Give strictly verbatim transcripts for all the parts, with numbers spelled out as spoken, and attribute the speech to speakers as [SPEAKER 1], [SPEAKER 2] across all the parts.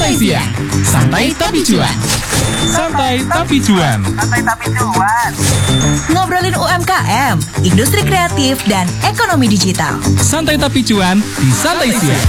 [SPEAKER 1] Santai Siang, santai tapi cuan.
[SPEAKER 2] Santai tapi cuan.
[SPEAKER 3] Santai tapi cuan.
[SPEAKER 4] Ngobrolin U M K M, industri kreatif dan ekonomi digital.
[SPEAKER 2] Santai tapi cuan di Santai Siang.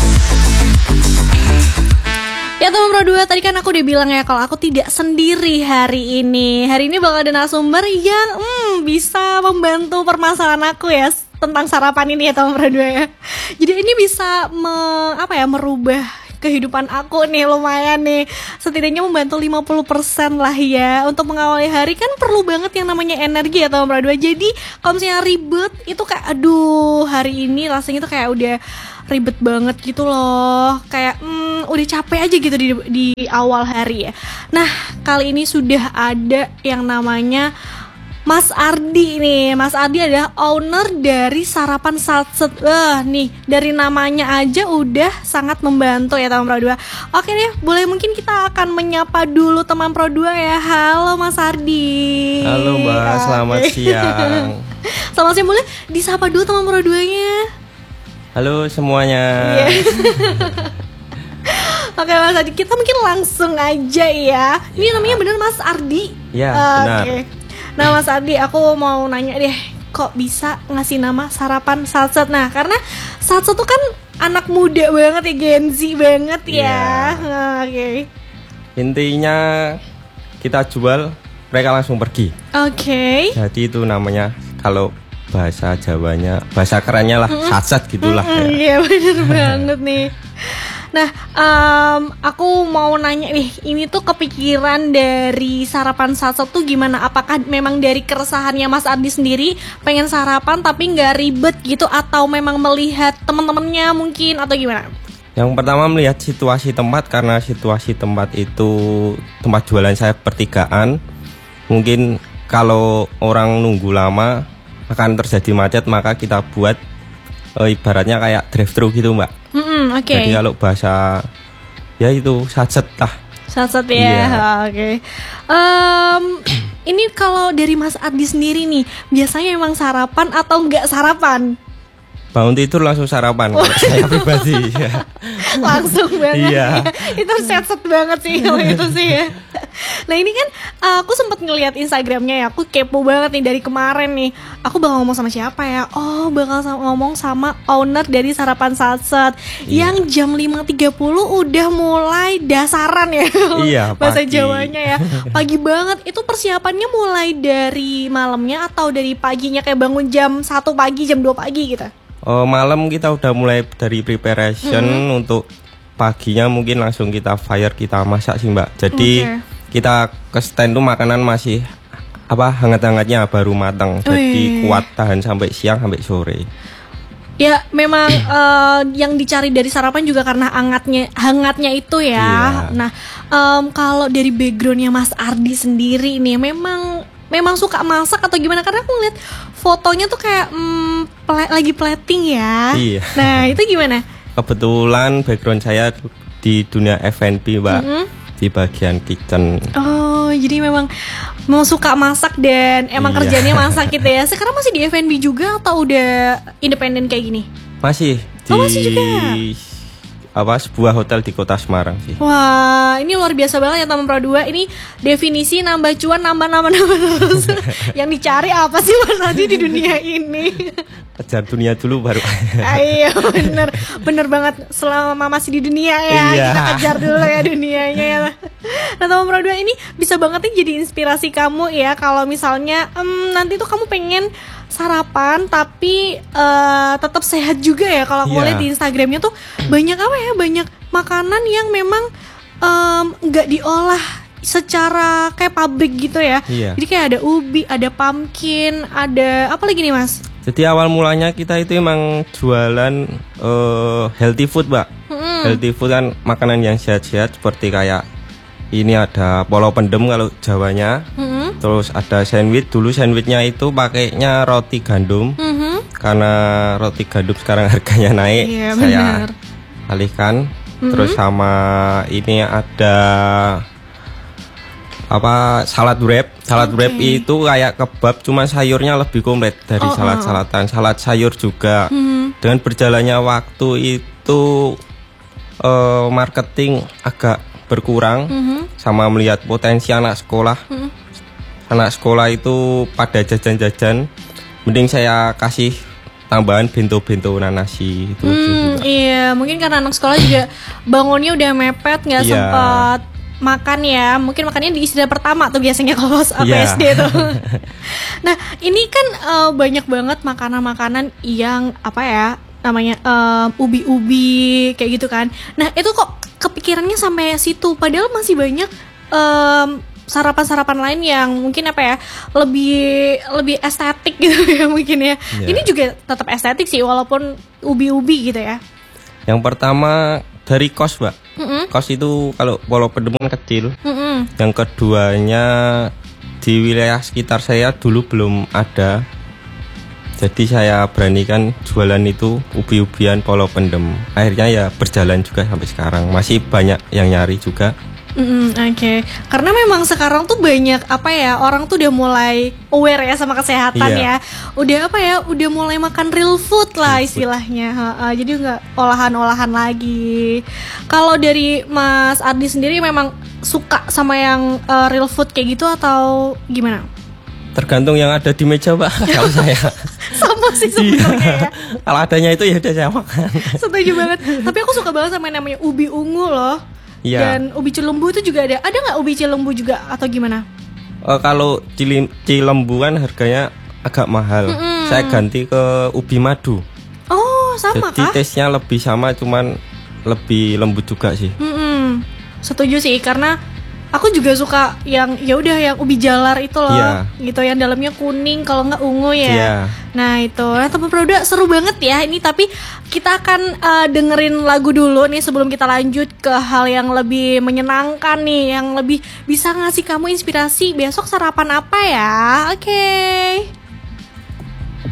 [SPEAKER 5] Ya teman Pro dua, tadi kan aku udah bilang ya kalau aku tidak sendiri hari ini. Hari ini bakal ada narasumber yang hmm, bisa membantu permasalahan aku ya tentang sarapan ini ya teman Pro dua ya. Jadi ini bisa me, apa ya merubah kehidupan aku nih, lumayan nih. Setidaknya membantu lima puluh persen lah ya. Untuk mengawali hari kan perlu banget yang namanya energi ya teman Pro dua. Jadi kalau misalnya ribet itu kayak aduh, hari ini rasanya tuh kayak udah ribet banget gitu loh. Kayak hmm, udah capek aja gitu di, di awal hari ya. Nah, kali ini sudah ada yang namanya Mas Ardi nih. Mas Ardi adalah owner dari Sarapan Satset. Wah nih, dari namanya aja udah sangat membantu ya teman Pro dua. Oke deh, boleh mungkin kita akan menyapa dulu teman Pro dua ya. Halo Mas Ardi.
[SPEAKER 6] Halo Mbak, Oke. Selamat siang.
[SPEAKER 5] Selamat siang, boleh disapa dulu teman Pro dua-nya.
[SPEAKER 6] Halo semuanya.
[SPEAKER 5] Yeah. Oke Mas Ardi, kita mungkin langsung aja ya. Ini ya. Namanya bener Mas Ardi?
[SPEAKER 6] Ya,
[SPEAKER 5] uh,
[SPEAKER 6] benar.
[SPEAKER 5] Okay. Nah Mas Ardi, aku mau nanya deh, kok bisa ngasih nama Sarapan Satset? Nah karena Satset tuh kan anak muda banget ya, Gen Z banget ya, ya. Nah, Oke okay.
[SPEAKER 6] Intinya kita jual, mereka langsung pergi.
[SPEAKER 5] Oke okay.
[SPEAKER 6] Jadi itu namanya, kalau bahasa Jawanya, bahasa kerennya lah, mm-hmm. satset gitulah.
[SPEAKER 5] Mm-hmm, ya. Iya bener banget nih. Nah, um, aku mau nanya nih, ini tuh kepikiran dari Sarapan Satset tuh gimana? Apakah memang dari keresahannya Mas Ardi sendiri pengen sarapan tapi nggak ribet gitu, atau memang melihat teman-temannya mungkin, atau gimana?
[SPEAKER 6] Yang pertama melihat situasi tempat, karena situasi tempat itu tempat jualan saya pertigaan. Mungkin kalau orang nunggu lama akan terjadi macet, maka kita buat e, ibaratnya kayak drive-thru gitu Mbak.
[SPEAKER 5] Mm-hmm, okay.
[SPEAKER 6] Jadi kalau bahasa ya itu satset lah.
[SPEAKER 5] Satset ya,
[SPEAKER 6] yeah.
[SPEAKER 5] Oke. Okay. Um, ini kalau dari Mas Ardi sendiri nih, biasanya emang sarapan atau enggak sarapan?
[SPEAKER 6] Bangun tidur langsung sarapan. Kalau saya pribadi ya.
[SPEAKER 5] Langsung banget
[SPEAKER 6] iya.
[SPEAKER 5] ya. Itu set-set banget sih kalau itu sih ya. Nah ini kan uh, aku sempat ngelihat Instagramnya ya. Aku kepo banget nih dari kemarin nih. Aku bakal ngomong sama siapa ya? Oh bakal sama, ngomong sama owner dari Sarapan Satset, iya. Yang jam lima tiga puluh udah mulai dasaran ya.
[SPEAKER 6] Iya,
[SPEAKER 5] bahasa
[SPEAKER 6] pagi.
[SPEAKER 5] Jawanya ya. Pagi banget. Itu persiapannya mulai dari malamnya atau dari paginya, kayak bangun jam satu pagi, jam dua pagi gitu?
[SPEAKER 6] Oh, malam kita udah mulai dari preparation, mm-hmm. untuk paginya mungkin langsung kita fire, kita masak sih Mbak. Jadi okay. kita ke stand tuh makanan masih apa hangat-hangatnya, baru matang. Jadi kuat tahan sampai siang sampai sore.
[SPEAKER 5] Ya memang uh, yang dicari dari sarapan juga karena hangatnya hangatnya itu ya. Yeah. Nah um, kalau dari backgroundnya Mas Ardi sendiri nih, memang memang suka masak atau gimana? Karena aku ngeliat fotonya tuh kayak hmm, ple- lagi plating ya.
[SPEAKER 6] Iya.
[SPEAKER 5] Nah itu gimana?
[SPEAKER 6] Kebetulan background saya di dunia F and B Mbak, mm-hmm. di bagian kitchen.
[SPEAKER 5] Oh jadi memang mau suka masak dan emang iya. kerjanya masak gitu ya. Sekarang masih di F and B juga atau udah independen kayak gini?
[SPEAKER 6] Masih di
[SPEAKER 5] oh, masih juga?
[SPEAKER 6] apa sebuah hotel di kota Semarang sih.
[SPEAKER 5] Wah, ini luar biasa banget ya teman Pro dua. Ini definisi nambah cuan, nambah nambah nambah terus. Yang dicari apa sih Mas Ardi di dunia ini?
[SPEAKER 6] Kejar dunia dulu baru.
[SPEAKER 5] Iya bener, bener banget. Selama masih di dunia ya, iya. kita kejar dulu ya dunianya ya. Nah teman Pro dua, ini bisa banget nih jadi inspirasi kamu ya. Kalau misalnya um, nanti tuh kamu pengen sarapan tapi uh, tetap sehat juga ya. Kalau aku yeah. lihat di Instagramnya tuh banyak apa ya, banyak makanan yang memang nggak um, diolah secara kayak pabrik gitu ya. yeah. Jadi kayak ada ubi, ada pumpkin, ada apa lagi nih Mas?
[SPEAKER 6] Jadi awal mulanya kita itu emang jualan uh, healthy food Mbak. hmm. Healthy food kan makanan yang sehat-sehat, seperti kayak ini ada polo pendem kalau Jawanya. mm-hmm. Terus ada sandwich. Dulu sandwichnya itu pakainya roti gandum, mm-hmm. karena roti gandum sekarang harganya naik, yeah, saya bener. alihkan. mm-hmm. Terus sama ini ada apa salad wrap. Salad okay. wrap itu kayak kebab, cuma sayurnya lebih komplit dari oh, salad-saladan. Salad sayur juga. mm-hmm. Dengan berjalannya waktu itu eh, marketing agak berkurang,
[SPEAKER 5] Mhm.
[SPEAKER 6] sama melihat potensi anak sekolah.
[SPEAKER 5] Mhm.
[SPEAKER 6] Anak sekolah itu pada jajan-jajan, mending saya kasih tambahan bento-bento nasi itu.
[SPEAKER 5] Hmm, iya, mungkin karena anak sekolah juga bangunnya udah mepet, nggak
[SPEAKER 6] Iya.
[SPEAKER 5] sempat makan ya. Mungkin makannya di istirahat pertama tuh biasanya kalau pas
[SPEAKER 6] Iya.
[SPEAKER 5] S D tuh. Nah, ini kan eh, banyak banget makanan-makanan yang apa ya namanya em, ubi-ubi kayak gitu kan. Nah, itu kok kepikirannya sampai situ, padahal masih banyak em, sarapan-sarapan lain yang mungkin apa ya lebih lebih estetik gitu ya mungkin ya.
[SPEAKER 6] Iya.
[SPEAKER 5] Ini juga tetap estetik sih walaupun ubi-ubi gitu ya.
[SPEAKER 6] Yang pertama dari kos, Mbak.
[SPEAKER 5] Mm-mm.
[SPEAKER 6] Kos itu kalau Pulau Pendem kan kecil.
[SPEAKER 5] Mm-mm.
[SPEAKER 6] Yang keduanya di wilayah sekitar saya dulu belum ada. Jadi saya beranikan jualan itu ubi-ubian Pulau Pendem. Akhirnya ya berjalan juga sampai sekarang. Masih banyak yang nyari juga.
[SPEAKER 5] Mm-mm, Oke, karena memang sekarang tuh banyak apa ya orang tuh udah mulai aware ya sama kesehatan
[SPEAKER 6] Iya.
[SPEAKER 5] ya, udah apa ya, udah mulai makan real food lah
[SPEAKER 6] Real food.
[SPEAKER 5] istilahnya, Ha-ha, jadi nggak olahan-olahan lagi. Kalau dari Mas Ardi sendiri memang suka sama yang eh, real food kayak gitu atau gimana?
[SPEAKER 6] Tergantung yang ada di meja, Mbak. Kalau saya.
[SPEAKER 5] Sama sih sebenarnya ya.
[SPEAKER 6] Kalau adanya itu ya udah saya makan.
[SPEAKER 5] Setuju banget. Tapi aku suka banget sama yang namanya ubi ungu loh.
[SPEAKER 6] Iya.
[SPEAKER 5] Dan ubi cilembu itu juga ada. Ada nggak ubi cilembu juga atau gimana?
[SPEAKER 6] Eh, kalau cilim, cilembuan harganya agak mahal.
[SPEAKER 5] Mm-mm.
[SPEAKER 6] Saya ganti ke ubi madu.
[SPEAKER 5] Oh, sama
[SPEAKER 6] Jadi
[SPEAKER 5] kah?
[SPEAKER 6] taste-nya lebih sama, cuman lebih lembut juga sih.
[SPEAKER 5] Mm-mm. Setuju sih karena aku juga suka yang ya udah yang ubi jalar itu loh,
[SPEAKER 6] Iya.
[SPEAKER 5] gitu yang dalamnya kuning kalau nggak ungu ya.
[SPEAKER 6] Iya.
[SPEAKER 5] Nah itu, nah teman Proda seru banget ya ini. Tapi kita akan uh, dengerin lagu dulu nih sebelum kita lanjut ke hal yang lebih menyenangkan nih, yang lebih bisa ngasih kamu inspirasi besok sarapan apa ya. Oke.